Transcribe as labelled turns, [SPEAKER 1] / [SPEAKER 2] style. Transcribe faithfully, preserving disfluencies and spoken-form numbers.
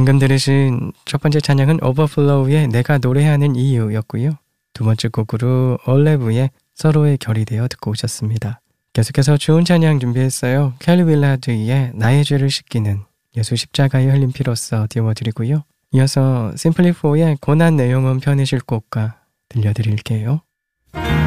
[SPEAKER 1] 방금 들으신 첫 번째 찬양은 오버플로우의 내가 노래하는 이유였고요. 두 번째 곡으로 올레브의 서로의 결이 되어 듣고 오셨습니다. 계속해서 좋은 찬양 준비했어요. 켈리 윌라드의 나의 죄를 씻기는 예수 십자가의 흘린 피로써 띄워드리고요. 이어서 심플리 포의 고난 내용은 편해질 곡과 들려드릴게요.